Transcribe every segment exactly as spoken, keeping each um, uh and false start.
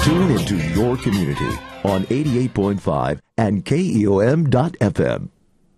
Tune into your community on eighty-eight point five and K E O M dot F M.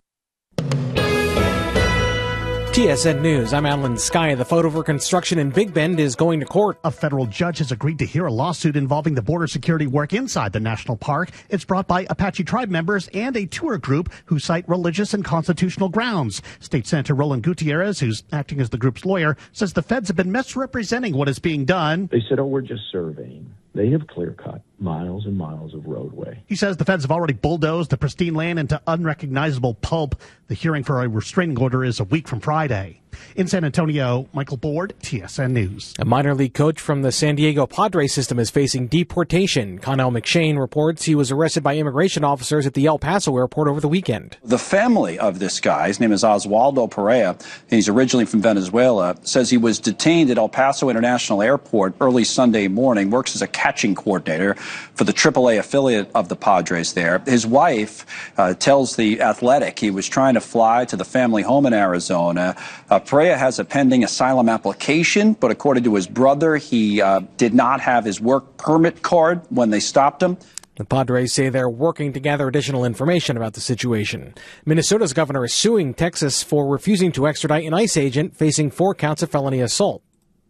T S N News, I'm Alan Skye. The fight over construction in Big Bend is going to court. A federal judge has agreed to hear a lawsuit involving the border security work inside the national park. It's brought by Apache tribe members and a tour group who cite religious and constitutional grounds. State Senator Roland Gutierrez, who's acting as the group's lawyer, says the feds have been misrepresenting what is being done. They said, oh, we're just surveying. They have clear-cut miles and miles of roadway. He says the feds have already bulldozed the pristine land into unrecognizable pulp. The hearing for a restraining order is a week from Friday. In San Antonio, Michael Board, T S N News. A minor league coach from the San Diego Padres system is facing deportation. Connell McShane reports he was arrested by immigration officers at the El Paso airport over the weekend. The family of this guy, his name is Oswaldo Perea, and he's originally from Venezuela, says he was detained at El Paso International Airport early Sunday morning, works as a catching coordinator for the triple A affiliate of the Padres there. His wife uh, tells The Athletic he was trying to fly to the family home in Arizona. Uh, Perea has a pending asylum application, but according to his brother, he uh, did not have his work permit card when they stopped him. The Padres say they're working to gather additional information about the situation. Minnesota's governor is suing Texas for refusing to extradite an ICE agent facing four counts of felony assault.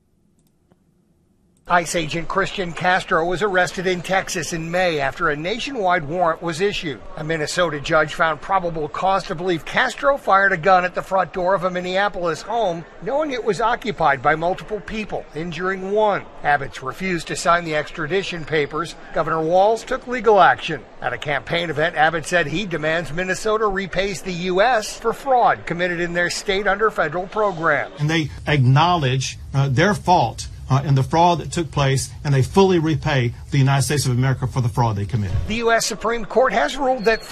ICE agent Christian Castro was arrested in Texas in May after a nationwide warrant was issued. A Minnesota judge found probable cause to believe Castro fired a gun at the front door of a Minneapolis home, knowing it was occupied by multiple people, injuring one. Abbott's refused to sign the extradition papers. Governor Walz took legal action. At a campaign event, Abbott said he demands Minnesota repays the U S for fraud committed in their state under federal programs. And they acknowledge uh, their fault Uh, in the fraud that took place, and they fully repay the United States of America for the fraud they committed. The U S Supreme Court has ruled that